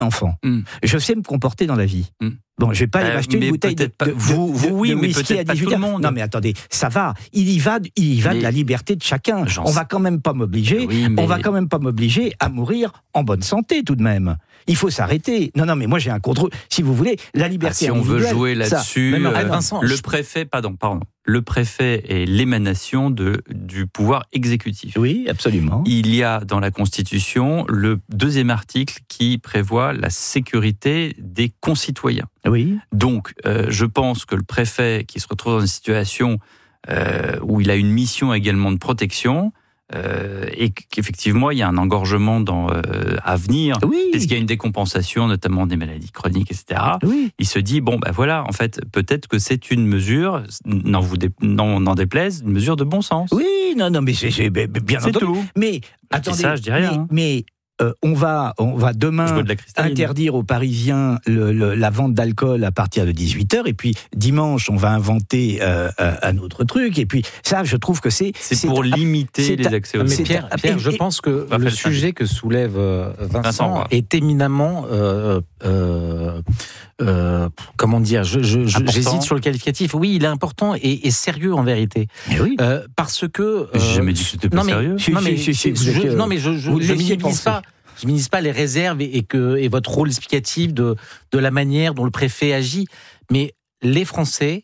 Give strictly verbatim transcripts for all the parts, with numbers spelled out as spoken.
enfant. Mm. Je sais me comporter dans la vie. Mm. Bon, je vais pas aller euh, m'acheter une bouteille de, pas, de, vous, vous, de, oui, de mais whisky à peut-être pas dix-huit tout le heures. monde. Non, mais attendez, ça va. Il y va, il y va mais, de la liberté de chacun. On va quand même pas m'obliger. Oui, mais... On va quand même pas m'obliger à mourir en bonne santé, tout de même. Il faut s'arrêter. Non, non, mais moi j'ai un contrôle. Si vous voulez, la liberté. Ah, si on veut jouer ça, là-dessus, même, euh, Vincent, le je... préfet, pardon, pardon. Le préfet est l'émanation de, du pouvoir exécutif. Oui, absolument. Il y a dans la Constitution le deuxième article qui prévoit la sécurité des concitoyens. Oui. Donc, euh, je pense que le préfet qui se retrouve dans une situation euh, où il a une mission également de protection, Euh, et qu'effectivement il y a un engorgement dans, euh, à venir, oui. puisqu'il y a une décompensation notamment des maladies chroniques, et cetera. Oui. Il se dit, bon ben voilà, en fait, peut-être que c'est une mesure, n'en vous dé, n'en, n'en déplaise, une mesure de bon sens. Oui, non, non, mais c'est, c'est bien c'est entendu. tout. Mais, je attendez, dis ça, je dis rien. mais, Hein. mais euh, on va, on va demain interdire aux Parisiens le, le, la vente d'alcool à partir de dix-huit heures, et puis dimanche, on va inventer euh, un autre truc, et puis ça, je trouve que c'est... C'est, c'est pour c'est, limiter c'est, les accès aux mais Pierre, Pierre, je pense que le sujet que soulève Vincent, Vincent est éminemment... Euh, euh, euh, comment dire je, je, je, J'hésite sur le qualificatif. Oui, il est important et, et sérieux en vérité. Mais oui. Euh, parce que... Euh, J'ai jamais dit que c'était pas non, mais, sérieux. Non, mais, je, je, non, mais je, je, je minimise pas... Je minimise pas les réserves et, et, que, et votre rôle explicatif de, de la manière dont le préfet agit. Mais les Français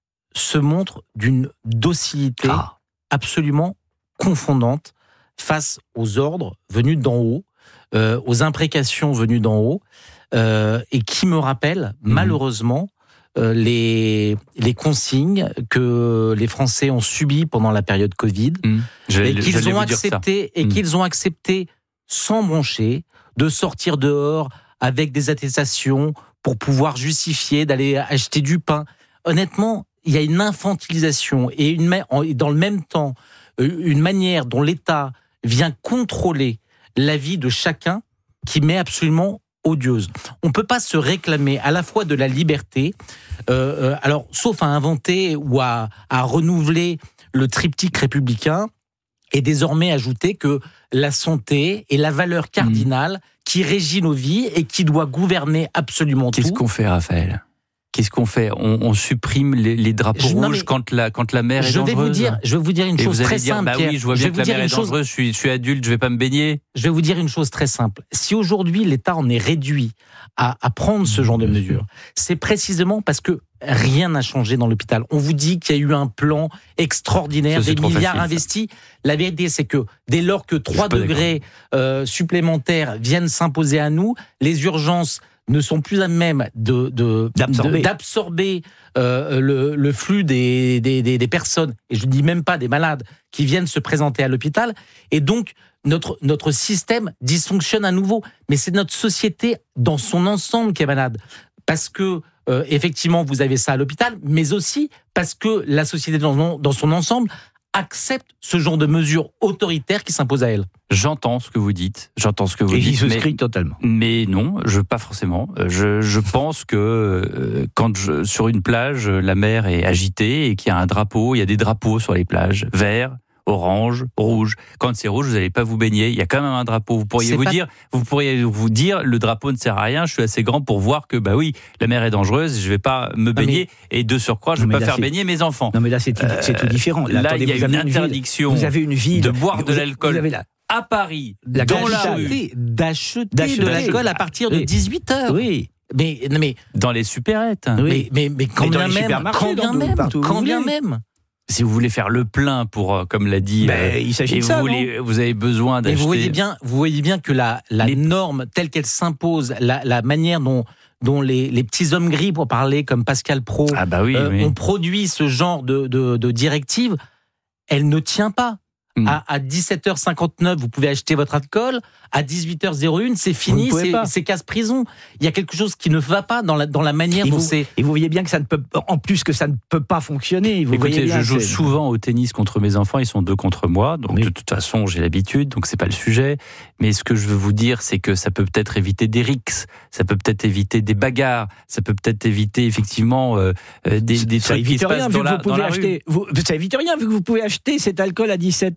se montrent d'une docilité ah. absolument confondante face aux ordres venus d'en haut, euh, aux imprécations venues d'en haut, euh, et qui me rappellent mmh. malheureusement euh, les, les consignes que les Français ont subies pendant la période Covid, mmh. et qu'ils ont accepté et mmh. qu'ils ont accepté sans broncher, de sortir dehors avec des attestations pour pouvoir justifier d'aller acheter du pain. Honnêtement, il y a une infantilisation et une, dans le même temps, une manière dont l'État vient contrôler la vie de chacun qui m'est absolument odieuse. On ne peut pas se réclamer à la fois de la liberté, euh, alors sauf à inventer ou à, à renouveler le triptyque républicain, et désormais ajouter que la santé est la valeur cardinale mmh. qui régit nos vies et qui doit gouverner absolument Qu'est-ce tout. Qu'est-ce qu'on fait, Raphaël ? Qu'est-ce qu'on fait ? on, on supprime les, les drapeaux je, rouges quand la, quand la mer est je dangereuse. Vais vous dire, je vais vous dire une et chose vous très dire, simple. Bah oui, je vois bien je que la mer est dangereuse, chose... je, suis, je suis adulte, je ne vais pas me baigner. Je vais vous dire une chose très simple. Si aujourd'hui l'État en est réduit à, à prendre ce genre de mesures, c'est précisément parce que rien n'a changé dans l'hôpital. On vous dit qu'il y a eu un plan extraordinaire, ça, des milliards facile, investis. Ça. La vérité, c'est que dès lors que trois degrés euh, supplémentaires viennent s'imposer à nous, les urgences ne sont plus à même de, de, d'absorber, de, d'absorber euh, le, le flux des, des, des, des personnes, et je ne dis même pas des malades, qui viennent se présenter à l'hôpital. Et donc, notre, notre système dysfonctionne à nouveau. Mais c'est notre société dans son ensemble qui est malade. Parce que, euh, effectivement, vous avez ça à l'hôpital, mais aussi parce que la société dans, dans son ensemble accepte ce genre de mesures autoritaires qui s'imposent à elle. J'entends ce que vous dites, j'entends ce que vous et dites. Et j'y souscris totalement. Mais non, je, pas forcément. Je, je pense que euh, quand je, sur une plage, la mer est agitée et qu'il y a un drapeau, il y a des drapeaux sur les plages, vert, orange, rouge. Quand c'est rouge, vous n'allez pas vous baigner. Il y a quand même un drapeau. Vous pourriez vous pas... dire, vous pourriez vous dire, le drapeau ne sert à rien. Je suis assez grand pour voir que, bah oui, la mer est dangereuse. Je vais pas me baigner mais... et de surcroît, je ne vais pas là, faire c'est... baigner mes enfants. Non, mais là, c'est, euh, c'est tout différent. Là, là il y a une interdiction. Une ville, vous avez une ville de boire de l'alcool. Vous avez la... à Paris, la dans la rue, d'acheter, d'acheter de l'alcool à partir de dix-huit heures. Oui. Mais, mais dans les supérettes. Oui. Mais, mais, mais quand bien même, quand bien même, quand bien même. Si vous voulez faire le plein pour, comme l'a dit, ben, euh, il s'agit et de vous, ça, voulez, vous avez besoin d'acheter. Et vous voyez bien, vous voyez bien que la, la les... norme telle qu'elle s'impose, la, la manière dont, dont les, les petits hommes gris, pour parler comme Pascal Praud, ah bah oui, euh, oui. ont produit ce genre de, de, de directive, elle ne tient pas. Mmh. À, à dix-sept heures cinquante-neuf, vous pouvez acheter votre alcool. À dix-huit heures un, c'est fini, c'est, c'est casse-prison. Il y a quelque chose qui ne va pas dans la, dans la manière et dont vous, c'est... Et vous voyez bien que ça ne peut... En plus que ça ne peut pas fonctionner. Vous Écoutez, voyez bien je joue c'est... souvent au tennis contre mes enfants. Ils sont deux contre moi. Donc, oui. de toute façon, j'ai l'habitude. Donc, c'est pas le sujet. Mais ce que je veux vous dire, c'est que ça peut peut-être éviter des rixes. Ça peut peut-être éviter des bagarres. Ça peut peut-être éviter, effectivement, euh, des, des ça trucs qui se rien, passent dans la, vous pouvez dans la acheter, rue. Vous, ça évite rien, vu que vous pouvez acheter cet alcool à dix-sept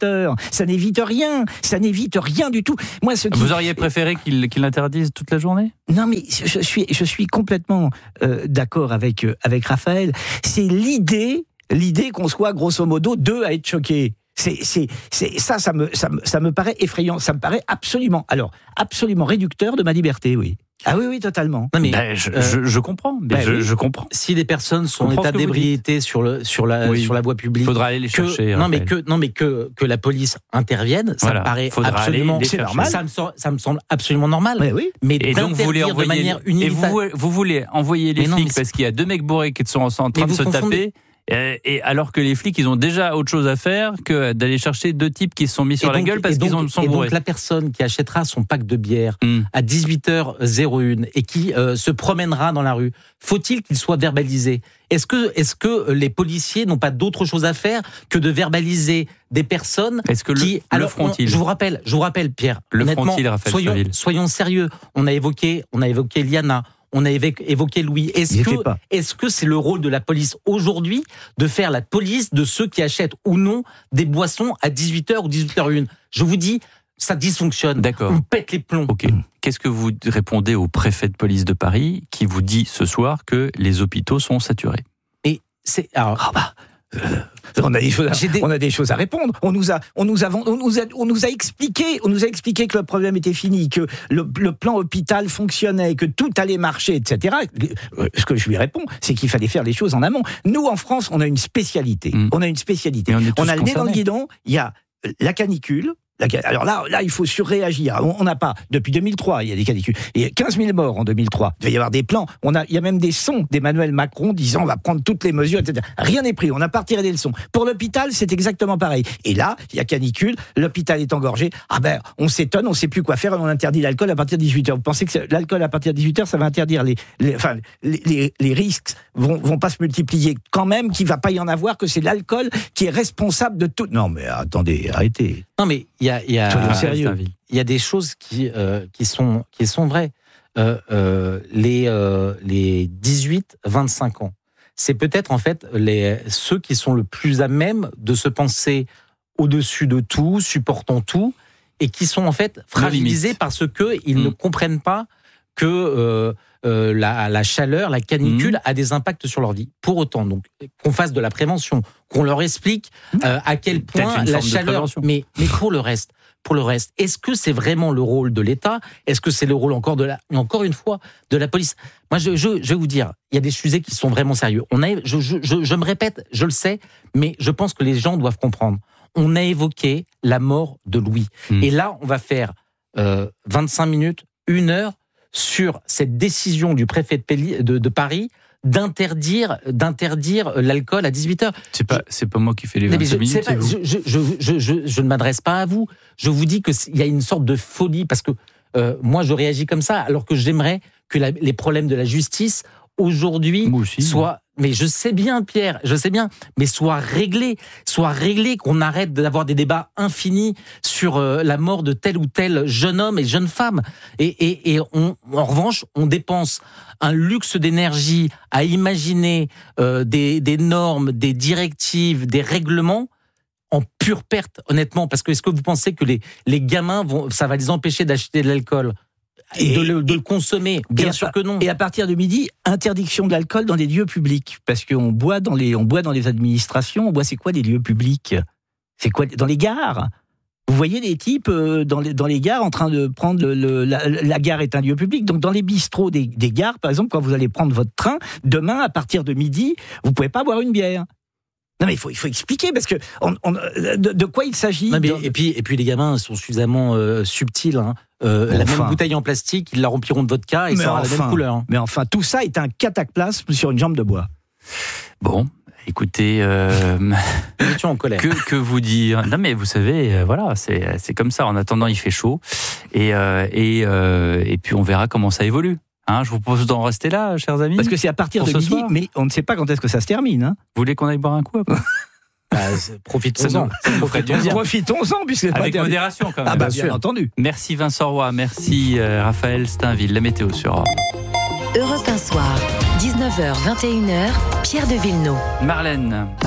heures. Ça n'évite rien. Ça n'évite rien du tout. Moi, ce qui... Vous auriez préféré qu'il, qu'il l'interdise toute la journée ? Non, mais je suis, je suis complètement euh, d'accord avec, euh, avec Raphaël. C'est l'idée, l'idée qu'on soit grosso modo deux à être choqués. C'est, c'est, c'est, ça, ça me, ça me, ça me paraît effrayant. Ça me paraît absolument, alors, absolument réducteur de ma liberté, oui. Ah oui, oui, totalement. Non, mais ben, je, euh, je, je comprends. Ben je, oui. je comprends. Si des personnes sont en état d'ébriété sur le sur la oui. sur la voie publique, il faudra aller les que, chercher. Non, mais que non, mais que que la police intervienne, ça voilà. me paraît faudra absolument c'est normal. Ça me semble, ça me semble absolument normal. Mais oui. Mais et donc vous voulez envoyer de manière unilatérale. Et vous, vous voulez envoyer les mais flics non, parce qu'il y a deux mecs bourrés qui sont en train de se taper. Et alors que les flics, ils ont déjà autre chose à faire que d'aller chercher deux types qui se sont mis sur donc, la gueule parce donc, qu'ils ont sont et bourrés. Donc la personne qui achètera son pack de bière mm. à dix-huit heures zéro un et qui euh, se promènera dans la rue, faut-il qu'il soit verbalisé ? Est-ce que, est-ce que les policiers n'ont pas d'autre chose à faire que de verbaliser des personnes Est-ce que qui... le, alors, le frontil on, je vous rappelle, je vous rappelle, Pierre, le honnêtement, frontil, Raphaël soyons, Stainville. soyons sérieux. On a évoqué, on a évoqué Liana. On a évoqué Louis. Est-ce que, est-ce que c'est le rôle de la police aujourd'hui de faire la police de ceux qui achètent ou non des boissons à dix-huit heures ou dix-huit heures un ? Je vous dis, ça dysfonctionne. D'accord. On pète les plombs. Ok. Qu'est-ce que vous répondez au préfet de police de Paris qui vous dit ce soir que les hôpitaux sont saturés ? Et c'est alors. Oh bah. Euh, on a des choses à, des... on a des choses à répondre. On nous a, on nous a, on nous a, on nous a expliqué, on nous a expliqué que le problème était fini, que le, le plan hôpital fonctionnait, que tout allait marcher, et cetera. Ce que je lui réponds, c'est qu'il fallait faire les choses en amont. Nous, en France, on a une spécialité. Mmh. On a une spécialité. On, on a le nez dans le concernés. guidon. Il y a la canicule. Alors là, là, il faut surréagir. On n'a pas, depuis deux mille trois, il y a des canicules. Il y a quinze mille morts en deux mille trois. Il va y avoir des plans. On a, il y a même des sons d'Emmanuel Macron disant on va prendre toutes les mesures, et cetera. Rien n'est pris. On n'a pas retiré des leçons. Pour l'hôpital, c'est exactement pareil. Et là, il y a canicule. L'hôpital est engorgé. Ah ben, on s'étonne, on ne sait plus quoi faire. Et on interdit l'alcool à partir de dix-huit heures. Vous pensez que l'alcool à partir de dix-huit heures, ça va interdire les, les, enfin, les, les, les risques vont, vont pas se multiplier quand même, qu'il va pas y en avoir, que c'est l'alcool qui est responsable de tout. Non, mais attendez, arrêtez. Non, mais il y a, il y a, il y a des choses qui, euh, qui, sont, qui sont vraies. Euh, euh, les, euh, les dix-huit vingt-cinq ans, c'est peut-être en fait les, ceux qui sont le plus à même de se penser au-dessus de tout, supportant tout, et qui sont en fait fragilisés parce qu'ils mmh. ne comprennent pas que euh, euh, la, la chaleur, la canicule mmh. a des impacts sur leur vie. Pour autant, donc, qu'on fasse de la prévention, qu'on leur explique euh, à quel point la chaleur... Mais, mais pour le reste, pour le reste, est-ce que c'est vraiment le rôle de l'État ? Est-ce que c'est le rôle encore de la, encore une fois, de la police ? Moi, je, je, je vais vous dire, il y a des sujets qui sont vraiment sérieux. On a, je, je, je, je me répète, je le sais, mais je pense que les gens doivent comprendre. On a évoqué la mort de Louis. Mmh. Et là, on va faire euh, vingt-cinq minutes, une heure, sur cette décision du préfet de, Péli, de, de Paris d'interdire, d'interdire l'alcool à dix-huit heures. C'est pas, c'est pas moi qui fais les vingt-cinq minutes, pas, je, je, je, je, je, je ne m'adresse pas à vous. Je vous dis qu'il y a une sorte de folie, parce que euh, moi, je réagis comme ça, alors que j'aimerais que la, les problèmes de la justice, aujourd'hui, soient... Mais je sais bien, Pierre, je sais bien, mais soit réglé, soit réglé, qu'on arrête d'avoir des débats infinis sur euh, la mort de tel ou tel jeune homme et jeune femme. Et, et, et on, en revanche, on dépense un luxe d'énergie à imaginer euh, des, des normes, des directives, des règlements en pure perte, honnêtement. Parce que est-ce que vous pensez que les, les gamins, vont, ça va les empêcher d'acheter de l'alcool ? Et de le, de le consommer, bien sûr que non. Et à partir de midi, interdiction de l'alcool dans des lieux publics, parce qu'on boit dans les, on boit dans les administrations. On boit, c'est quoi des lieux publics ? C'est quoi dans les gares ? Vous voyez des types dans les, dans les gares en train de prendre le, le, la, la gare est un lieu public. Donc dans les bistrots des, des gares, par exemple, quand vous allez prendre votre train, demain à partir de midi, vous pouvez pas boire une bière. Non mais il faut il faut expliquer parce que on, on, de, de quoi il s'agit. Non, mais, de... Et puis et puis les gamins sont suffisamment euh, subtils. Hein. Euh, bon, la enfin. même bouteille en plastique, ils la rempliront de vodka et ça aura enfin, la même couleur. Hein. Mais enfin, tout ça est un cataplasme sur une jambe de bois. Bon, écoutez, euh, en colère. Que, que vous dire ? Non mais vous savez, euh, voilà, c'est c'est comme ça. En attendant, il fait chaud et euh, et euh, et puis on verra comment ça évolue. Hein, je vous propose d'en rester là, chers amis. Parce que c'est à partir de midi, soir. Mais on ne sait pas quand est-ce que ça se termine. Hein. Vous voulez qu'on aille boire un coup après ? Bah, profitons-en. Profitons-en. Profitons-en, puisque avec pas modération quand même. Ah bah bien, bien entendu. Merci Vincent Roy, merci euh, Raphaël Stainville. La météo sur Europe un soir, dix-neuf heures vingt et une heures, Pierre de Villeneuve. Marlène, on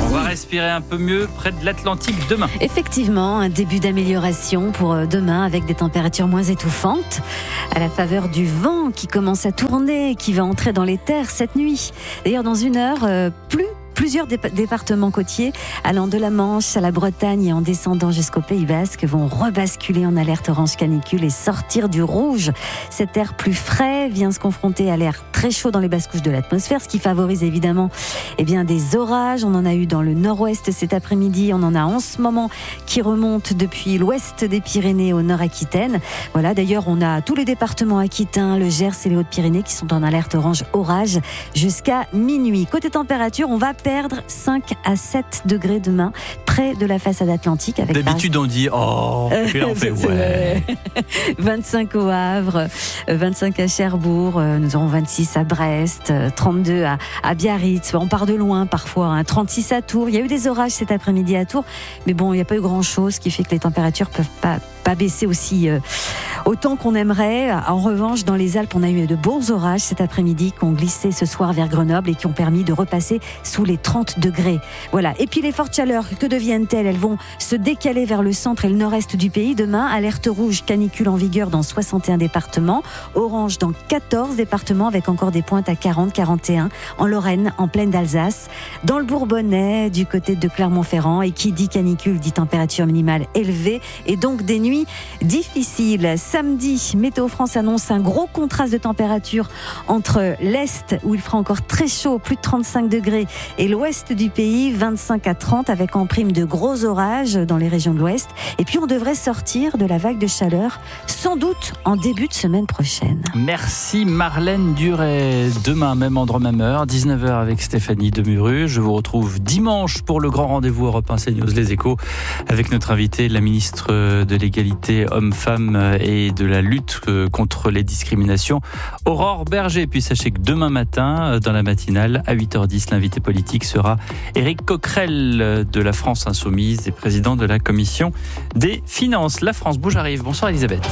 On va respirer un peu mieux près de l'Atlantique demain. Effectivement, un début d'amélioration pour demain avec des températures moins étouffantes à la faveur du vent qui commence à tourner, qui va entrer dans les terres cette nuit. D'ailleurs, dans une heure, euh, plus Plusieurs dé- départements côtiers, allant de la Manche à la Bretagne et en descendant jusqu'au Pays Basque, vont rebasculer en alerte orange canicule et sortir du rouge. Cet air plus frais vient se confronter à l'air très chaud dans les basses couches de l'atmosphère, ce qui favorise évidemment eh bien, des orages. On en a eu dans le nord-ouest cet après-midi, on en a en ce moment qui remontent depuis l'ouest des Pyrénées au nord-Aquitaine. Voilà, d'ailleurs, on a tous les départements aquitains, le Gers et les Hautes-Pyrénées qui sont en alerte orange orage jusqu'à minuit. Côté température, on va perdre cinq à sept degrés demain près de la façade atlantique. Avec D'habitude, on dit oh, et puis là on fait ouais. vingt-cinq au Havre, vingt-cinq à Cherbourg, nous aurons vingt-six à Brest, trente-deux à, à Biarritz. On part de loin parfois, hein, trente-six à Tours. Il y a eu des orages cet après-midi à Tours, mais bon, il n'y a pas eu grand-chose, ce qui fait que les températures peuvent pas pas baisser aussi euh, autant qu'on aimerait. En revanche, dans les Alpes, on a eu de beaux orages cet après-midi qui ont glissé ce soir vers Grenoble et qui ont permis de repasser sous les trente degrés. Voilà. Et puis les fortes chaleurs, que deviennent-elles ? Elles vont se décaler vers le centre et le nord-est du pays. Demain, alerte rouge canicule en vigueur dans soixante et un départements, orange dans quatorze départements avec encore des pointes à quarante, quarante et un en Lorraine, en plaine d'Alsace, dans le Bourbonnais, du côté de Clermont-Ferrand. Et qui dit canicule dit température minimale élevée et donc des nuits difficiles. Samedi, Météo France annonce un gros contraste de température entre l'Est, où il fera encore très chaud, plus de trente-cinq degrés, et l'Ouest du pays, vingt-cinq à trente, avec en prime de gros orages dans les régions de l'Ouest. Et puis on devrait sortir de la vague de chaleur, sans doute en début de semaine prochaine. Merci Marlène Duret. Demain, même endroit, même heure, dix-neuf heures avec Stéphanie Demuru. Je vous retrouve dimanche pour le grand rendez-vous Europe un CNews Les Échos avec notre invitée, la ministre de l'Égalité hommes-femmes et de la lutte contre les discriminations, Aurore Berger. Puis sachez que demain matin, dans la matinale, à huit heures dix, l'invité politique sera Éric Coquerel de la France Insoumise et président de la Commission des Finances. La France Bouge arrive. Bonsoir Elisabeth.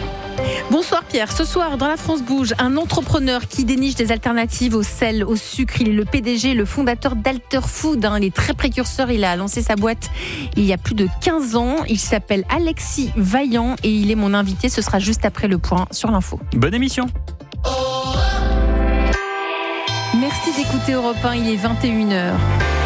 Bonsoir Pierre. Ce soir, dans La France Bouge, un entrepreneur qui déniche des alternatives au sel, au sucre. Il est le P D G, le fondateur d'Alter Food. Hein. Il est très précurseur. Il a lancé sa boîte il y a plus de quinze ans. Il s'appelle Alexis Vaillant et il est mon invité. Ce sera juste après le point sur l'info. Bonne émission. Merci d'écouter Europe un. Il est vingt et une heures.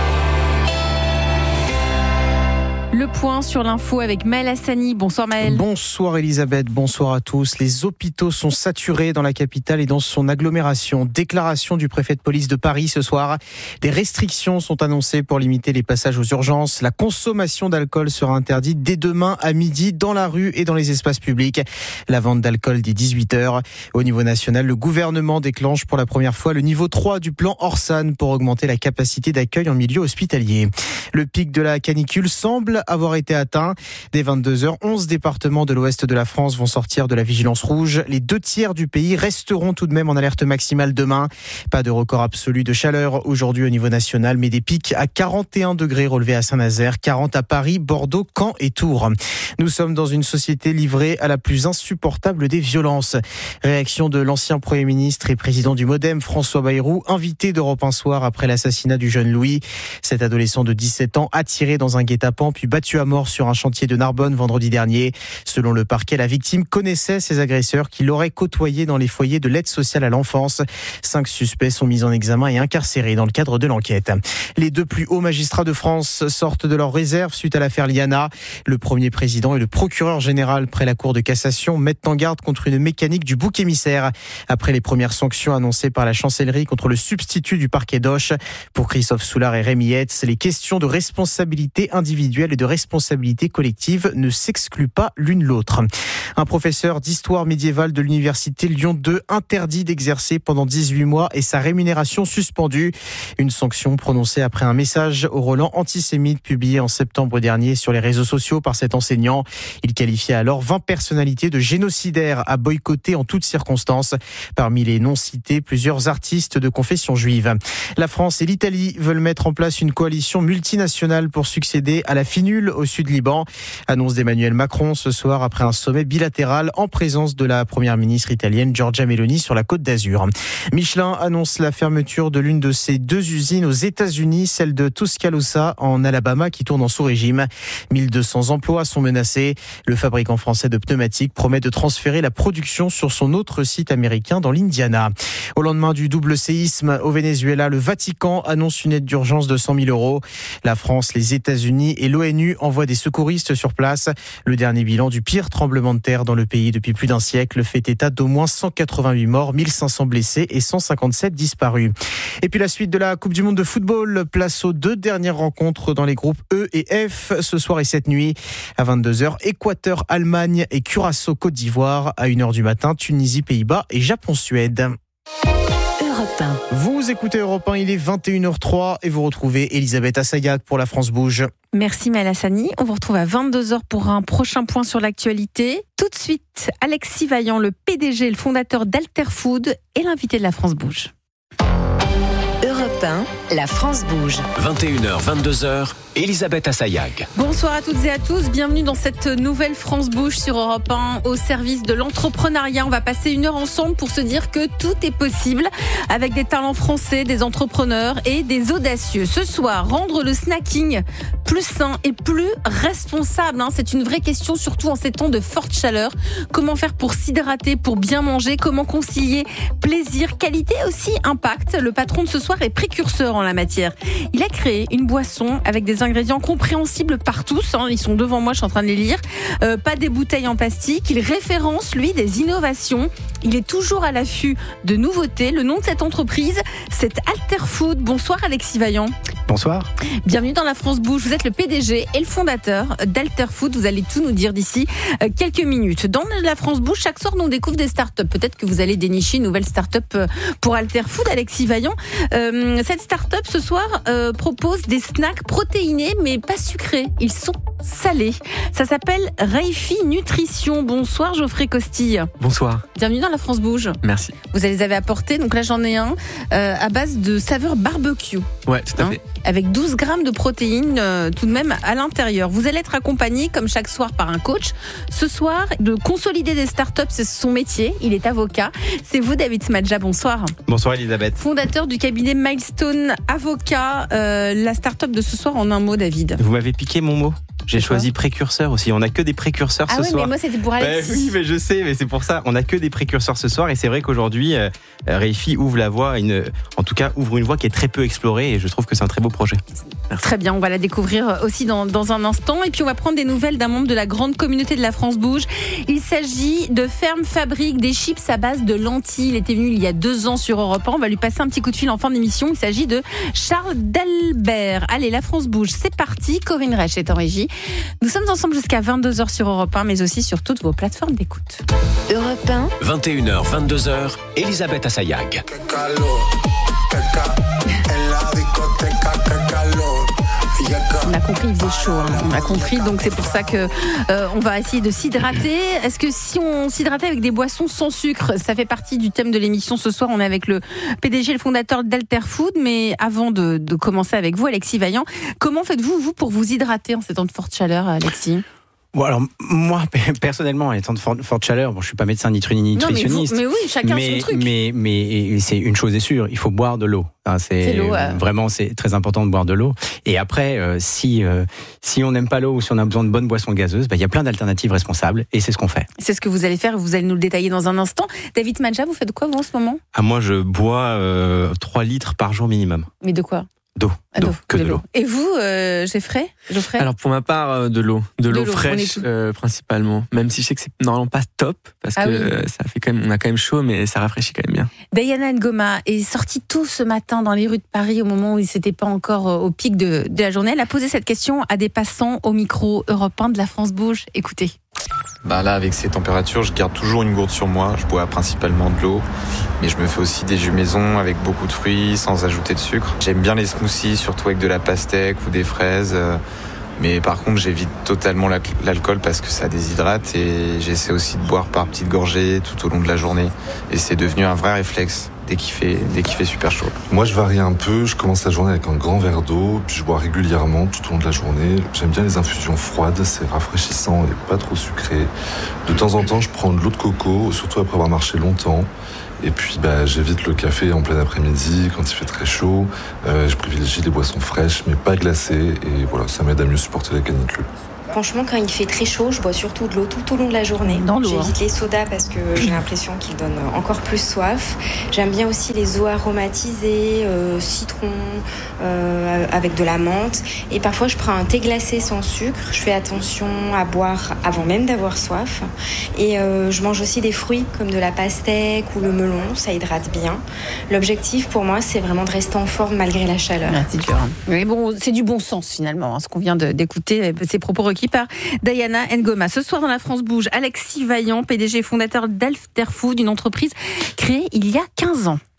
Le point sur l'info avec Maël Hassani. Bonsoir Maël. Bonsoir Elisabeth, bonsoir à tous. Les hôpitaux sont saturés dans la capitale et dans son agglomération. Déclaration du préfet de police de Paris ce soir. Des restrictions sont annoncées pour limiter les passages aux urgences. La consommation d'alcool sera interdite dès demain à midi dans la rue et dans les espaces publics. La vente d'alcool dès dix-huit heures. Au niveau national, le gouvernement déclenche pour la première fois le niveau trois du plan Orsan pour augmenter la capacité d'accueil en milieu hospitalier. Le pic de la canicule semble avoir été atteint. Dès vingt-deux heures, onze départements de l'ouest de la France vont sortir de la vigilance rouge. Les deux tiers du pays resteront tout de même en alerte maximale demain. Pas de record absolu de chaleur aujourd'hui au niveau national, mais des pics à quarante et un degrés relevés à Saint-Nazaire, quarante à Paris, Bordeaux, Caen et Tours. Nous sommes dans une société livrée à la plus insupportable des violences. Réaction de l'ancien Premier ministre et président du Modem, François Bayrou, invité d'Europe un soir après l'assassinat du jeune Louis. Cet adolescent de dix-sept ans, attiré dans un guet-apens puis battu à mort sur un chantier de Narbonne vendredi dernier. Selon le parquet, la victime connaissait ses agresseurs qui l'auraient côtoyé dans les foyers de l'aide sociale à l'enfance. Cinq suspects sont mis en examen et incarcérés dans le cadre de l'enquête. Les deux plus hauts magistrats de France sortent de leur réserve suite à l'affaire Liana. Le premier président et le procureur général près la Cour de cassation mettent en garde contre une mécanique du bouc émissaire. Après les premières sanctions annoncées par la chancellerie contre le substitut du parquet d'Auch. Pour Christophe Soulard et Rémi Hetz, les questions de responsabilité individuelle et de responsabilité collective ne s'excluent pas l'une l'autre. Un professeur d'histoire médiévale de l'université Lyon deux interdit d'exercer pendant dix-huit mois et sa rémunération suspendue. Une sanction prononcée après un message au Roland antisémite publié en septembre dernier sur les réseaux sociaux par cet enseignant. Il qualifiait alors vingt personnalités de génocidaires à boycotter en toutes circonstances. Parmi les non cités, plusieurs artistes de confession juive. La France et l'Italie veulent mettre en place une coalition multinationale pour succéder à la fine nul au Sud-Liban. Annonce d'Emmanuel Macron ce soir après un sommet bilatéral en présence de la première ministre italienne Giorgia Meloni sur la Côte d'Azur. Michelin annonce la fermeture de l'une de ses deux usines aux États-Unis, celle de Tuscaloosa en Alabama qui tourne en sous-régime. mille deux cents emplois sont menacés. Le fabricant français de pneumatiques promet de transférer la production sur son autre site américain dans l'Indiana. Au lendemain du double séisme au Venezuela, le Vatican annonce une aide d'urgence de cent mille euros. La France, les États-Unis et l'ONU envoient des secouristes sur place. Le dernier bilan du pire tremblement de terre dans le pays depuis plus d'un siècle fait état d'au moins cent quatre-vingt-huit morts, mille cinq cents blessés et cent cinquante-sept disparus. Et puis la suite de la Coupe du Monde de football, place aux deux dernières rencontres dans les groupes E et F ce soir et cette nuit. À vingt-deux heures, Équateur, Allemagne et Curaçao, Côte d'Ivoire. À une heure du matin, Tunisie, Pays-Bas et Japon-Suède. Vous écoutez Europe un, il est vingt et une heures trois et vous retrouvez Elisabeth Assayag pour la France Bouge. Merci Maëlle Hassani. On vous retrouve à vingt-deux heures pour un prochain point sur l'actualité. Tout de suite, Alexis Vaillant, le P D G, le fondateur d'Alter Food et l'invité de la France Bouge. Europe un, la France bouge. vingt et une heures, vingt-deux heures, Elisabeth Assayag. Bonsoir à toutes et à tous, bienvenue dans cette nouvelle France Bouge sur Europe un au service de l'entrepreneuriat. On va passer une heure ensemble pour se dire que tout est possible avec des talents français, des entrepreneurs et des audacieux. Ce soir, rendre le snacking plus sain et plus responsable, hein, c'est une vraie question, surtout en ces temps de forte chaleur. Comment faire pour s'hydrater, pour bien manger? Comment concilier plaisir, qualité et aussi impact? Le patron de ce soir est précurseur en la matière. Il a créé une boisson avec des ingrédients compréhensibles par tous, hein, ils sont devant moi, je suis en train de les lire, euh, pas des bouteilles en plastique. Il référence, lui, des innovations. Il est toujours à l'affût de nouveautés. Le nom de cette entreprise, c'est Alter Food. Bonsoir Alexis Vaillant. Bonsoir. Bienvenue dans la France Bouge. Vous êtes le P D G et le fondateur d'Alter Food. Vous allez tout nous dire d'ici euh, quelques minutes. Dans la France Bouge, chaque soir, on découvre des startups. Peut-être que vous allez dénicher une nouvelle startup pour Alter Food, Alexis Vaillant. Euh, cette startup, ce soir, euh, propose des snacks protéinés, mais pas sucrés. Ils sont salés. Ça s'appelle Reifi Nutrition. Bonsoir Geoffrey Costille. Bonsoir. Bienvenue dans la France Bouge. Merci. Vous les avez apportés, donc là j'en ai un, euh, à base de saveur barbecue. Ouais, tout à hein, fait. Avec douze grammes de protéines euh, tout de même à l'intérieur. Vous allez être accompagné, comme chaque soir, par un coach. Ce soir, de consolider des startups, c'est son métier. Il est avocat. C'est vous, David Smadja. Bonsoir. Bonsoir, Elisabeth. Fondateur du cabinet Milestone Avocat. Euh, la startup de ce soir, en un mot, David. Vous m'avez piqué mon mot. J'ai choisi précurseur aussi. On n'a que des précurseurs ah ce oui, soir. Ah oui, mais moi c'était pour Alexis. Bah, oui, mais je sais, mais c'est pour ça. On n'a que des précurseurs ce soir. Et c'est vrai qu'aujourd'hui, euh, Reifi ouvre la voie, une, en tout cas, ouvre une voie qui est très peu explorée. Et je trouve que c'est un très beau projet. Merci. Très bien, on va la découvrir aussi dans, dans un instant. Et puis on va prendre des nouvelles d'un membre de la grande communauté de la France Bouge. Il s'agit de Ferme Fabrique, des chips à base de lentilles. Il était venu il y a deux ans sur Europe un. On va lui passer un petit coup de fil en fin d'émission. Il s'agit de Charles Delbert. Allez, la France Bouge, c'est parti. Corinne Reich est en régie. Nous sommes ensemble jusqu'à vingt-deux heures sur Europe un, mais aussi sur toutes vos plateformes d'écoute. Europe un. vingt et une heures, vingt-deux heures, Elisabeth Assayag. On a compris, il faisait chaud. Hein. On a compris, donc c'est pour ça que euh, on va essayer de s'hydrater. Est-ce que si on s'hydratait avec des boissons sans sucre, ça fait partie du thème de l'émission ce soir. On est avec le P D G, le fondateur d'Alter Food. Mais avant de, de commencer avec vous, Alexis Vaillant, comment faites-vous vous pour vous hydrater en ces temps de forte chaleur, Alexis ? Bon, alors, moi, personnellement, en étant de forte, forte chaleur, bon, je suis pas médecin ni nutritionniste. Non, mais, vous, mais oui, chacun mais, son truc. Mais, mais c'est une chose est sûre, il faut boire de l'eau. Hein, c'est, c'est l'eau, euh... vraiment, c'est très important de boire de l'eau. Et après, euh, si, euh, si on n'aime pas l'eau ou si on a besoin de bonnes boissons gazeuses, bah, il y a plein d'alternatives responsables et c'est ce qu'on fait. C'est ce que vous allez faire et vous allez nous le détailler dans un instant. David Smadja, vous faites quoi, vous, en ce moment ? Ah, moi, je bois euh, trois litres par jour minimum. Mais de quoi ? D'eau, ah, d'eau, d'eau, que de, de l'eau. l'eau. Et vous, euh, Geoffrey, Geoffrey Alors pour ma part, euh, de l'eau, de, de l'eau, l'eau fraîche euh, principalement. Même si je sais que c'est normalement pas top parce ah que oui. euh, ça fait quand même, on a quand même chaud, mais ça rafraîchit quand même bien. Diana Ngoma est sortie tôt ce matin dans les rues de Paris au moment où il s'était pas encore au pic de, de la journée. Elle a posé cette question à des passants au micro Europe un de la France Bouge. Écoutez. Bah là, avec ces températures, je garde toujours une gourde sur moi. Je bois principalement de l'eau, mais je me fais aussi des jus maison avec beaucoup de fruits, sans ajouter de sucre. J'aime bien les smoothies, surtout avec de la pastèque ou des fraises. Mais par contre, j'évite totalement l'alcool parce que ça déshydrate et j'essaie aussi de boire par petites gorgées tout au long de la journée. Et c'est devenu un vrai réflexe dès qu'il fait, dès qu'il fait super chaud. Moi, je varie un peu. Je commence la journée avec un grand verre d'eau, puis je bois régulièrement tout au long de la journée. J'aime bien les infusions froides, c'est rafraîchissant et pas trop sucré. De temps en temps, je prends de l'eau de coco, surtout après avoir marché longtemps. Et puis, bah, j'évite le café en plein après-midi, quand il fait très chaud. Euh, je privilégie les boissons fraîches, mais pas glacées. Et voilà, ça m'aide à mieux supporter la canicule. Franchement, quand il fait très chaud, je bois surtout de l'eau tout au long de la journée. Dans l'eau, J'évite hein. les sodas parce que j'ai l'impression qu'ils donnent encore plus soif. J'aime bien aussi les eaux aromatisées, euh, citron, euh, avec de la menthe. Et parfois, je prends un thé glacé sans sucre. Je fais attention à boire avant même d'avoir soif. Et euh, je mange aussi des fruits comme de la pastèque ou le melon. Ça hydrate bien. L'objectif pour moi, c'est vraiment de rester en forme malgré la chaleur. Ah, c'est dur. Hein. Mais bon, c'est du bon sens finalement, hein, ce qu'on vient de, d'écouter, ces propos requis par Diana Ngoma. Ce soir dans La France Bouge, Alexis Vaillant, P D G et fondateur d'Alterfood, une entreprise créée il y a quinze ans.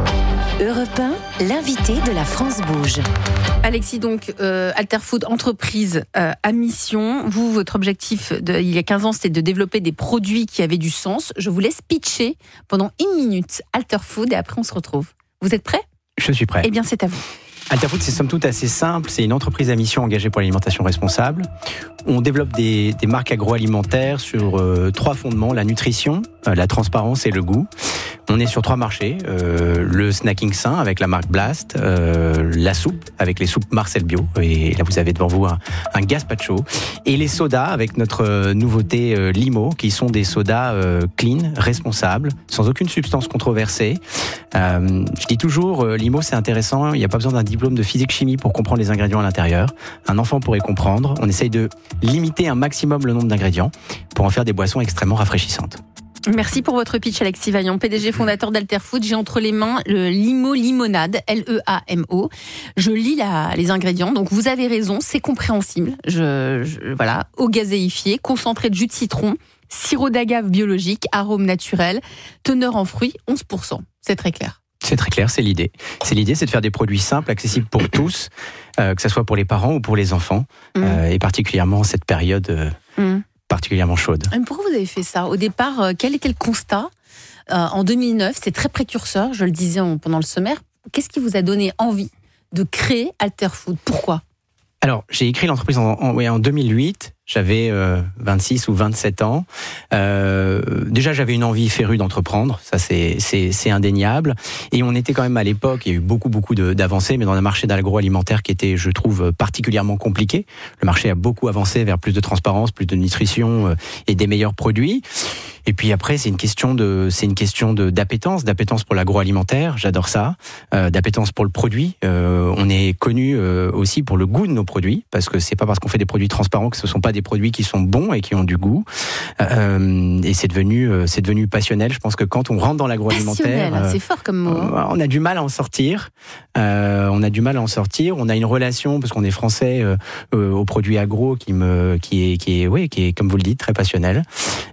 Europe un, l'invité de La France Bouge. Alexis, donc, euh, Alterfood, entreprise euh, à mission. Vous, votre objectif de, il y a quinze ans, c'était de développer des produits qui avaient du sens. Je vous laisse pitcher pendant une minute Alterfood et après on se retrouve. Vous êtes prêts ? Je suis prêt. Eh bien, c'est à vous. Alterfood, c'est somme toute assez simple. C'est une entreprise à mission engagée pour l'alimentation responsable. On développe des, des marques agroalimentaires sur euh, trois fondements, la nutrition, euh, la transparence et le goût. On est sur trois marchés, euh, le snacking sain avec la marque Blast, euh, la soupe avec les soupes Marcel Bio, et là vous avez devant vous un, un gazpacho, et les sodas avec notre nouveauté euh, Limo, qui sont des sodas euh, clean, responsables, sans aucune substance controversée. Euh, je dis toujours, euh, Limo c'est intéressant, il n'y a pas besoin d'un diplôme de physique-chimie pour comprendre les ingrédients à l'intérieur. Un enfant pourrait comprendre. On essaye de limiter un maximum le nombre d'ingrédients pour en faire des boissons extrêmement rafraîchissantes. Merci pour votre pitch, Alexis Vaillant, P D G fondateur d'Alterfood. J'ai entre les mains le Limo Limonade, L E A M O. Je lis la, les ingrédients, donc vous avez raison, c'est compréhensible. Je, je, voilà, eau gazéifiée, concentré de jus de citron, sirop d'agave biologique, arôme naturel, teneur en fruits, onze pour cent. C'est très clair. C'est très clair, c'est l'idée. C'est l'idée, c'est de faire des produits simples, accessibles pour tous, euh, que ce soit pour les parents ou pour les enfants, mmh. euh, et particulièrement en cette période euh, mmh. particulièrement chaude. Mais pourquoi vous avez fait ça ? Au départ, euh, quel était le constat ? euh, En deux mille neuf, c'est très précurseur, je le disais en, pendant le sommaire. Qu'est-ce qui vous a donné envie de créer Alterfood ? Pourquoi ? Alors, j'ai écrit l'entreprise en, en, ouais, en deux mille huit. J'avais euh, vingt-six ou vingt-sept ans. Euh, déjà, j'avais une envie férue d'entreprendre. Ça, c'est, c'est, c'est indéniable. Et on était quand même à l'époque, il y a eu beaucoup, beaucoup de, d'avancées, mais dans un marché d'agroalimentaire qui était, je trouve, particulièrement compliqué. Le marché a beaucoup avancé vers plus de transparence, plus de nutrition euh, et des meilleurs produits. Et puis après, c'est une question de, c'est une question de d'appétence, d'appétence pour l'agroalimentaire. J'adore ça. Euh, d'appétence pour le produit. Euh, on est connu euh, aussi pour le goût de nos produits, parce que c'est pas parce qu'on fait des produits transparents que ce sont pas des produits qui sont bons et qui ont du goût. Euh, et c'est devenu, euh, c'est devenu passionnel. Je pense que quand on rentre dans l'agroalimentaire, passionnel, euh, c'est fort comme mot. Hein. On a du mal à en sortir. Euh, on a du mal à en sortir. On a une relation, parce qu'on est français, euh, euh, aux produits agro qui me, qui est, qui est, oui, qui est, comme vous le dites, très passionnel.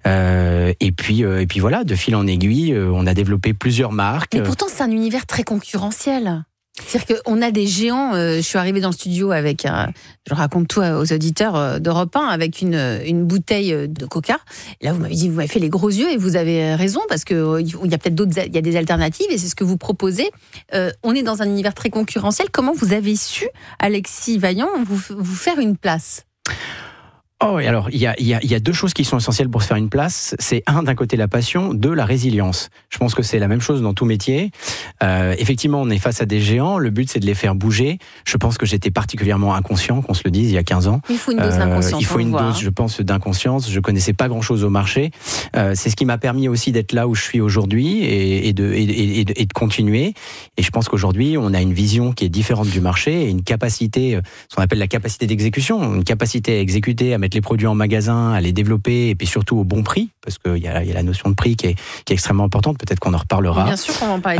Euh, Et puis, euh, et puis voilà, de fil en aiguille, euh, on a développé plusieurs marques. Mais pourtant, c'est un univers très concurrentiel. C'est-à-dire qu'on a des géants. Euh, je suis arrivée dans le studio avec, un, je raconte tout aux auditeurs d'Europe un, avec une, une bouteille de Coca. Et là, vous m'avez dit, vous m'avez fait les gros yeux, et vous avez raison, parce qu'il euh, y a peut-être d'autres, il y a des alternatives, et c'est ce que vous proposez. Euh, on est dans un univers très concurrentiel. Comment vous avez su, Alexis Vaillant, vous, vous faire une place ? Oh, et alors, il y a, il y, a, il y a deux choses qui sont essentielles pour se faire une place. C'est un, d'un côté, la passion, deux, la résilience. Je pense que c'est la même chose dans tout métier. Euh, effectivement, on est face à des géants. Le but, c'est de les faire bouger. Je pense que j'étais particulièrement inconscient, qu'on se le dise, il y a quinze ans. Il faut une dose d'inconscience. Euh, il faut une dose, je pense, d'inconscience. Je connaissais pas grand-chose au marché. Euh, c'est ce qui m'a permis aussi d'être là où je suis aujourd'hui et, et, de, et, et, et de continuer. Et je pense qu'aujourd'hui, on a une vision qui est différente du marché et une capacité, ce qu'on appelle la capacité d'exécution, une capacité à exécuter, à mettre les produits en magasin, à les développer, et puis surtout au bon prix, parce qu'il y a, y a la notion de prix qui est, qui est extrêmement importante, peut-être qu'on en reparlera. Bien sûr qu'on va en parler euh, du prix.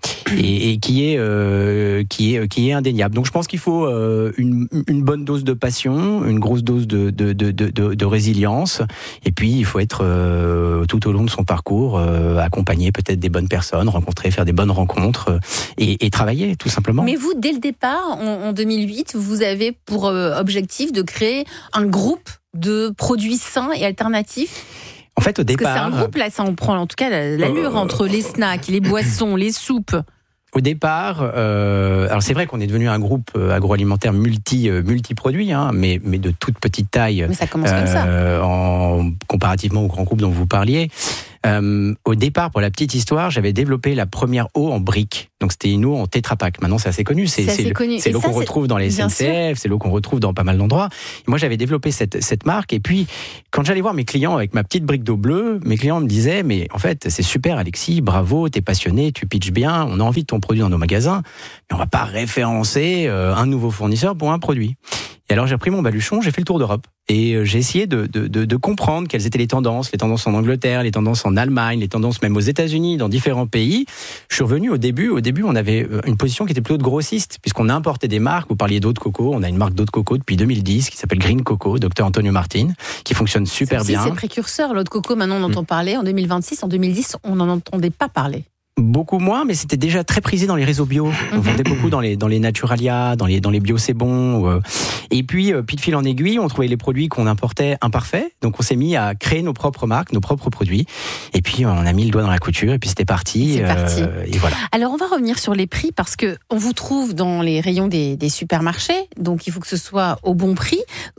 et, et qui est euh, qui est qui est indéniable. Donc je pense qu'il faut euh, une, une bonne dose de passion, une grosse dose de de de de, de résilience, et puis il faut être euh, tout au long de son parcours euh, accompagné peut-être des bonnes personnes, rencontrer, faire des bonnes rencontres euh, et, et travailler tout simplement. Mais vous, dès le départ, en, en deux mille huit, vous avez pour euh, objectif de créer un groupe de produits sains et alternatifs. En fait, au Parce départ, que c'est un groupe là, ça on prend en tout cas l'allure euh, entre les snacks, les boissons, les soupes. Au départ, euh, alors c'est vrai qu'on est devenu un groupe agroalimentaire multi euh, multi-produits, hein, mais mais de toute petite taille. Mais ça commence euh, comme ça. En comparativement au grand groupe dont vous parliez. Euh, au départ, pour la petite histoire, j'avais développé la première eau en brique. Donc c'était une eau en Tetra Pak. Maintenant, c'est assez connu. C'est, c'est, assez c'est, connu. c'est l'eau ça, qu'on retrouve dans les S N C F, c'est l'eau qu'on retrouve dans pas mal d'endroits. Et moi, j'avais développé cette, cette marque. Et puis, quand j'allais voir mes clients avec ma petite brique d'eau bleue, mes clients me disaient, mais en fait, c'est super, Alexis, bravo, t'es passionné, tu pitches bien, on a envie de ton produit dans nos magasins, mais on va pas référencer euh, un nouveau fournisseur pour un produit. Et alors j'ai pris mon baluchon, j'ai fait le tour d'Europe et j'ai essayé de, de, de, de comprendre quelles étaient les tendances, les tendances en Angleterre, les tendances en Allemagne, les tendances même aux États-Unis, dans différents pays. Je suis revenu au début. Au début, on avait une position qui était plutôt de grossiste, puisqu'on importait des marques. Vous parliez d'eau de coco. On a une marque d'eau de coco depuis deux mille dix qui s'appelle Green Coco, docteur Antonio Martin, qui fonctionne super c'est aussi, bien. C'est précurseur. L'eau de coco, maintenant on entend mmh. parler. En deux mille vingt-six, en deux mille dix, on n'en entendait pas parler. Beaucoup moins, mais c'était déjà très prisé dans les réseaux bio. On vendait beaucoup dans les dans les Naturalia, dans les dans les bio c'est bon. Euh. Et puis, euh, puis de fil en aiguille, on trouvait les produits qu'on importait imparfaits. Donc on s'est mis à créer nos propres marques, nos propres produits. Et puis on a mis le doigt dans la couture et puis c'était parti. C'est parti. Euh, et voilà. Alors on va revenir sur les prix parce que on vous trouve dans les rayons des, des supermarchés, donc il faut que ce soit au bon prix.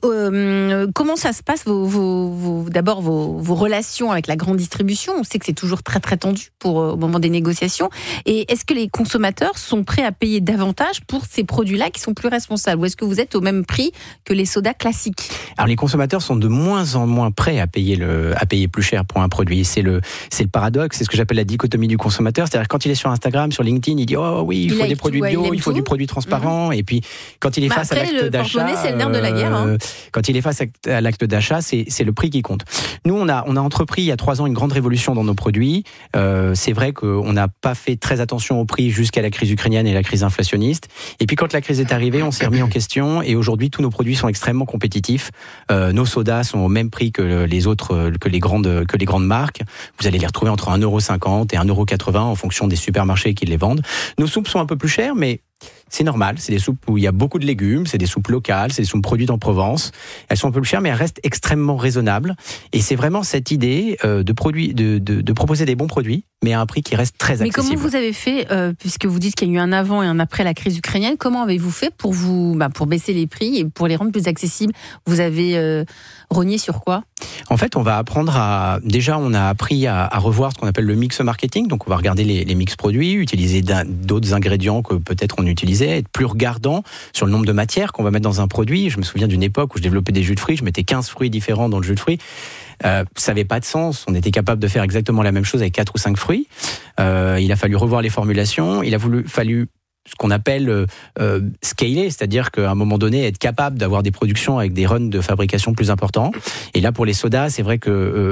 Euh, comment ça se passe vos, vos, vos d'abord vos, vos relations avec la grande distribution? On sait que c'est toujours très très tendu pour au moment des négociations. Et est-ce que les consommateurs sont prêts à payer davantage pour ces produits-là qui sont plus responsables? Ou est-ce que vous êtes au même prix que les sodas classiques? Alors les consommateurs sont de moins en moins prêts à payer, le, à payer plus cher pour un produit. C'est le, c'est le paradoxe, c'est ce que j'appelle la dichotomie du consommateur. C'est-à-dire quand il est sur Instagram, sur LinkedIn, il dit « Oh oui, il, il faut des produits bio, il, il faut tout. du produit transparent. Mmh. » Et puis quand il est bah face après, à l'acte le d'achat... c'est le nerf de la guerre. Hein. Euh, quand il est face à l'acte d'achat, c'est, c'est le prix qui compte. Nous, on a, on a entrepris il y a trois ans une grande révolution dans nos produits. Euh, c'est vrai qu'on n'a pas fait très attention au prix jusqu'à la crise ukrainienne et la crise inflationniste. Et puis quand la crise est arrivée, on s'est remis en question et aujourd'hui tous nos produits sont extrêmement compétitifs. Euh, nos sodas sont au même prix que les autres, que les grandes, que les grandes marques. Vous allez les retrouver entre un euro cinquante et un euro quatre-vingts en fonction des supermarchés qui les vendent. Nos soupes sont un peu plus chères, mais c'est normal, c'est des soupes où il y a beaucoup de légumes, c'est des soupes locales, c'est des soupes produites en Provence. Elles sont un peu plus chères, mais elles restent extrêmement raisonnables. Et c'est vraiment cette idée euh, de, produits, de, de, de proposer des bons produits, mais à un prix qui reste très accessible. Mais comment vous avez fait, euh, puisque vous dites qu'il y a eu un avant et un après la crise ukrainienne, comment avez-vous fait pour, vous, bah, pour baisser les prix et pour les rendre plus accessibles? Vous avez euh, rogné sur quoi? En fait, on va apprendre à... Déjà, on a appris à, à revoir ce qu'on appelle le mix marketing. Donc, on va regarder les, les mix produits, utiliser d'autres ingrédients que peut-être on utilisait, être plus regardant sur le nombre de matières qu'on va mettre dans un produit. Je me souviens d'une époque où je développais des jus de fruits, je mettais quinze fruits différents dans le jus de fruits. Euh, ça n'avait pas de sens. On était capable de faire exactement la même chose avec quatre ou cinq fruits. Euh, il a fallu revoir les formulations. Il a voulu, fallu ce qu'on appelle euh, euh, scaler, c'est-à-dire qu'à un moment donné, être capable d'avoir des productions avec des runs de fabrication plus importants. Et là, pour les sodas, c'est vrai que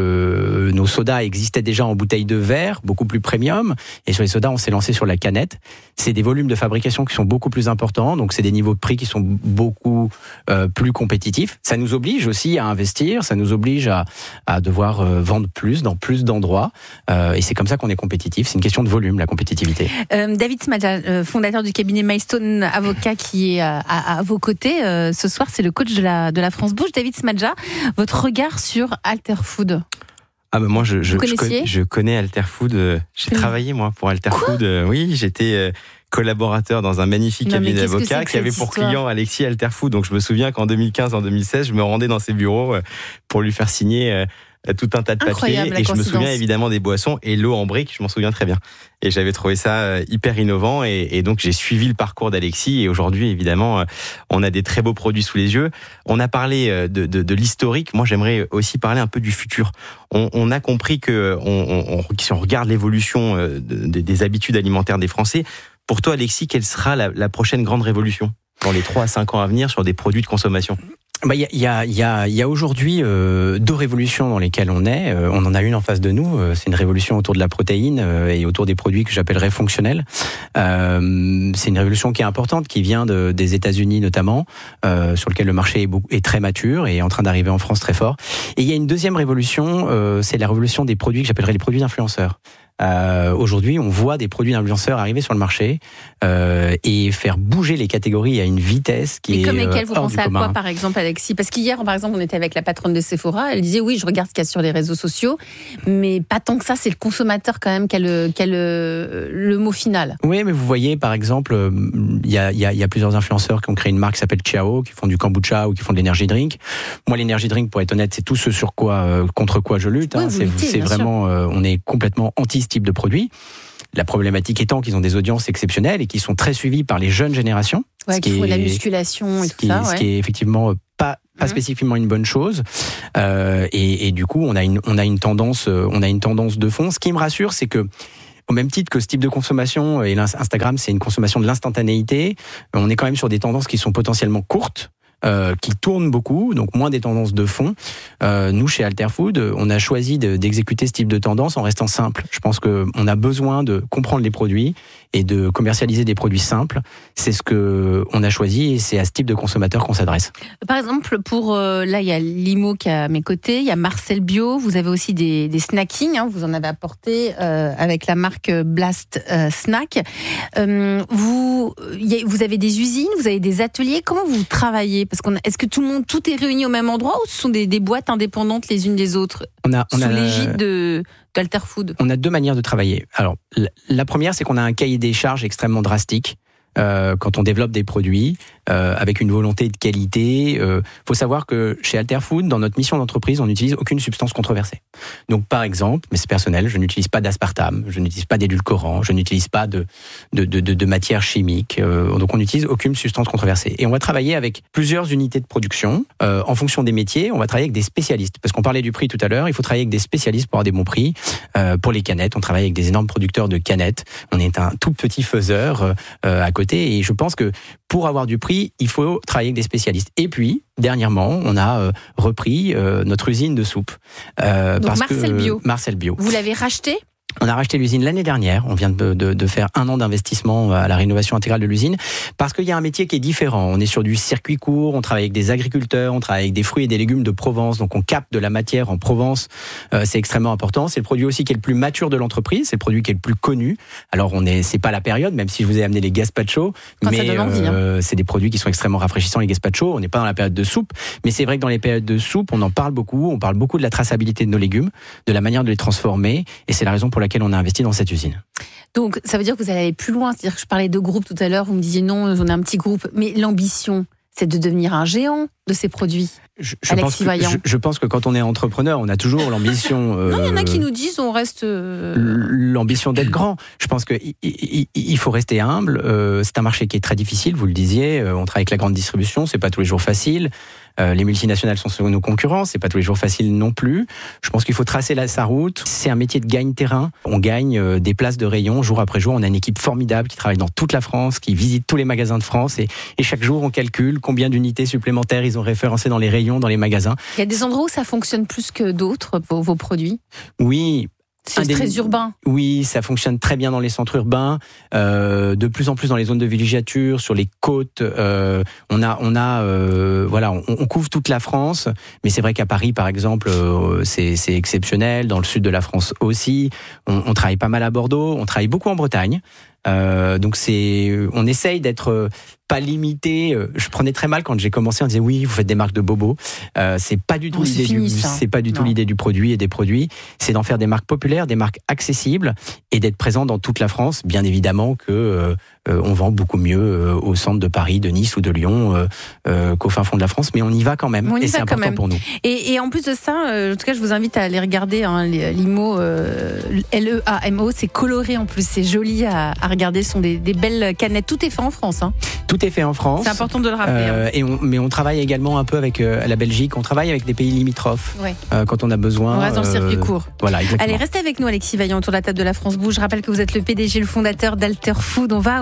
euh, nos sodas existaient déjà en bouteilles de verre, beaucoup plus premium. Et sur les sodas, on s'est lancé sur la canette. C'est des volumes de fabrication qui sont beaucoup plus importants, donc c'est des niveaux de prix qui sont beaucoup euh, plus compétitifs. Ça nous oblige aussi à investir, ça nous oblige à, à devoir euh, vendre plus dans plus d'endroits. Euh, et c'est comme ça qu'on est compétitif. C'est une question de volume, la compétitivité. Euh, David Smadja, euh, fondateur du cabinet Milestone Avocat qui est à, à, à vos côtés. Euh, ce soir, c'est le coach de la, de la France Bouge. David Smadja, votre regard sur Alterfood? Ah bah moi, je, je, Vous je, connais, je connais Alterfood. Euh, j'ai oui. travaillé, moi, pour Alterfood. Euh, oui, j'étais... Euh, collaborateur dans un magnifique non, cabinet d'avocats qui avait pour histoire client Alexis Alterfood. Donc je me souviens qu'en deux mille quinze, en deux mille seize, je me rendais dans ses bureaux pour lui faire signer tout un tas de papiers. Et je me souviens évidemment des boissons et l'eau en brique, je m'en souviens très bien. Et j'avais trouvé ça hyper innovant. Et, et donc j'ai suivi le parcours d'Alexis. Et aujourd'hui, évidemment, on a des très beaux produits sous les yeux. On a parlé de, de, de l'historique. Moi, j'aimerais aussi parler un peu du futur. On, on a compris que on, on, si on regarde l'évolution de, de, des habitudes alimentaires des Français, pour toi, Alexis, quelle sera la, la prochaine grande révolution dans les trois à cinq ans à venir sur des produits de consommation? Bah, il y a, y a, y a aujourd'hui euh, deux révolutions dans lesquelles on est. Euh, on en a une en face de nous. Euh, c'est une révolution autour de la protéine euh, et autour des produits que j'appellerais fonctionnels. Euh, c'est une révolution qui est importante, qui vient de, des États-Unis notamment, euh, sur lequel le marché est, beaucoup, est très mature et est en train d'arriver en France très fort. Et il y a une deuxième révolution, euh, c'est la révolution des produits que j'appellerais les produits d'influenceurs. Euh, aujourd'hui, on voit des produits d'influenceurs arriver sur le marché euh, et faire bouger les catégories à une vitesse qui Mais est comme lesquelles vous hors pensez du à commun. quoi, par exemple, Alexis? Parce qu'hier, par exemple, on était avec la patronne de Sephora. Elle disait oui, je regarde ce qu'il y a sur les réseaux sociaux, mais pas tant que ça. C'est le consommateur quand même qui a le, qui a le, le mot final. Oui, mais vous voyez, par exemple, il y a, y a, y a plusieurs influenceurs qui ont créé une marque qui s'appelle Ciao, qui font du kombucha ou qui font de l'énergie drink. Moi, l'énergie drink, pour être honnête, c'est tout ce sur quoi, euh, contre quoi je lutte. Oui, hein. C'est, luttez, c'est vraiment, euh, on est complètement anti ce type de produit. La problématique étant qu'ils ont des audiences exceptionnelles et qui sont très suivis par les jeunes générations. Ouais, qui font de la musculation et tout qui, ça. Ce ouais. qui est effectivement pas, pas mmh. spécifiquement une bonne chose. Euh, et, et du coup, on a une, on a une tendance, on a une tendance de fond. Ce qui me rassure, c'est que au même titre que ce type de consommation, et Instagram, c'est une consommation de l'instantanéité, on est quand même sur des tendances qui sont potentiellement courtes. Euh, qui tournent beaucoup, donc moins des tendances de fond. Euh, nous, chez Alterfood, on a choisi de, d'exécuter ce type de tendance en restant simple. Je pense qu'on a besoin de comprendre les produits et de commercialiser des produits simples. C'est ce qu'on a choisi et c'est à ce type de consommateur qu'on s'adresse. Par exemple, pour euh, là, il y a Limo qui est à mes côtés, il y a Marcel Bio, vous avez aussi des, des snackings, hein, vous en avez apporté euh, avec la marque Blast euh, Snack. Euh, vous, y a, vous avez des usines, vous avez des ateliers, comment vous travaillez? Parce qu'on a, est-ce que tout le monde, tout est réuni au même endroit ou ce sont des, des boîtes indépendantes les unes des autres on a, on sous a, l'égide de d'Alterfood? On a deux manières de travailler. Alors, la première, c'est qu'on a un cahier des charges extrêmement drastique. Euh, quand on développe des produits euh, avec une volonté de qualité, il euh, faut savoir que chez Alterfood, dans notre mission d'entreprise, on n'utilise aucune substance controversée. Donc par exemple, mais c'est personnel, je n'utilise pas d'aspartame, je n'utilise pas d'édulcorant, je n'utilise pas de, de, de, de, de matière chimique, euh, donc on n'utilise aucune substance controversée. Et on va travailler avec plusieurs unités de production, euh, en fonction des métiers, on va travailler avec des spécialistes. Parce qu'on parlait du prix tout à l'heure, il faut travailler avec des spécialistes pour avoir des bons prix. Euh, pour les canettes, on travaille avec des énormes producteurs de canettes, on est un tout petit faiseur euh, à côté. Et je pense que pour avoir du prix, il faut travailler avec des spécialistes. Et puis, dernièrement, on a euh, repris euh, notre usine de soupe. Euh, Donc parce Marcel que, Bio. Marcel Bio. Vous l'avez racheté ? On a racheté l'usine l'année dernière. On vient de, de, de faire un an d'investissement à la rénovation intégrale de l'usine parce qu'il y a un métier qui est différent. On est sur du circuit court, on travaille avec des agriculteurs, on travaille avec des fruits et des légumes de Provence. Donc on capte de la matière en Provence. Euh, c'est extrêmement important. C'est le produit aussi qui est le plus mature de l'entreprise. C'est le produit qui est le plus connu. Alors on est, c'est pas la période, même si je vous ai amené les gazpacho, Quand mais envie, euh, hein. c'est des produits qui sont extrêmement rafraîchissants, les gazpacho. On n'est pas dans la période de soupe, mais c'est vrai que dans les périodes de soupe, on en parle beaucoup. On parle beaucoup de la traçabilité de nos légumes, de la manière de les transformer, et c'est la raison pour laquelle on a investi dans cette usine. Donc, ça veut dire que vous allez aller plus loin. C'est-à-dire que je parlais de groupe tout à l'heure, vous me disiez non, on est un petit groupe. Mais l'ambition, c'est de devenir un géant de ces produits. Je, je, pense que, je, je pense que quand on est entrepreneur, on a toujours l'ambition... Euh, non, il y en a qui nous disent on reste... Euh... L'ambition d'être grand. Je pense qu'il il, il faut rester humble. Euh, c'est un marché qui est très difficile, vous le disiez. On travaille avec la grande distribution, c'est pas tous les jours facile. Euh, les multinationales sont sur nos concurrents, c'est pas tous les jours facile non plus. Je pense qu'il faut tracer la, sa route. C'est un métier de gagne-terrain. On gagne euh, des places de rayon jour après jour. On a une équipe formidable qui travaille dans toute la France, qui visite tous les magasins de France et, et chaque jour on calcule combien d'unités supplémentaires ils ont référencées dans les rayons, dans les magasins. Il y a des endroits où ça fonctionne plus que d'autres, vos, vos produits ? Oui. C'est des... très urbain. Oui, ça fonctionne très bien dans les centres urbains, euh, de plus en plus dans les zones de villégiature, sur les côtes. Euh, on a, on a, euh, voilà, on, on couvre toute la France, mais c'est vrai qu'à Paris, par exemple, euh, c'est, c'est exceptionnel. Dans le sud de la France aussi, on, on travaille pas mal à Bordeaux, on travaille beaucoup en Bretagne. Euh, donc c'est, on essaye d'être pas limité. Je prenais très mal quand j'ai commencé, on disait oui, vous faites des marques de bobos. Euh, c'est pas du tout bon, l'idée fini, du, ça. c'est pas du tout non. l'idée du produit et des produits. C'est d'en faire des marques populaires, des marques accessibles et d'être présent dans toute la France. Bien évidemment que euh, on vend beaucoup mieux euh, au centre de Paris, de Nice ou de Lyon euh, euh, qu'au fin fond de la France, mais on y va quand même. On y et va c'est quand important même. pour nous. Et, et en plus de ça, euh, en tout cas, je vous invite à aller regarder hein, l'Imo euh, L E A M O. C'est coloré en plus, c'est joli à, à regarder. Ce sont des, des belles canettes. Tout est fait en France. Hein. Tout est fait en France. C'est important de le rappeler. Euh, hein. et on, mais on travaille également un peu avec euh, la Belgique. On travaille avec des pays limitrophes ouais. euh, quand on a besoin. On reste dans le circuit euh, court. Voilà, exactement. Allez, restez avec nous, Alexis Vaillant, autour de la table de la France Bouge. Je rappelle que vous êtes le P D G, le fondateur d'Alterfood. On va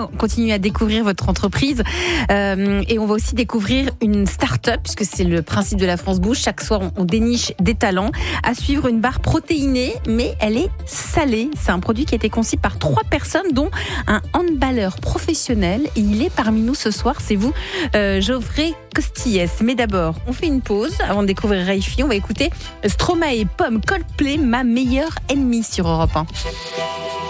continuer à découvrir votre entreprise euh, et on va aussi découvrir une start-up puisque c'est le principe de la France Bouge. Chaque soir, on, on déniche des talents. À suivre, une barre protéinée, mais elle est salée. C'est un produit qui a été conçu par trois personnes, dont un handballeur professionnel. Et il est parmi nous ce soir. C'est vous, euh, Geoffrey Costillès. Mais d'abord, on fait une pause avant de découvrir Reifi. On va écouter Stromae et Pomme, Coldplay, ma meilleure ennemie sur Europe un.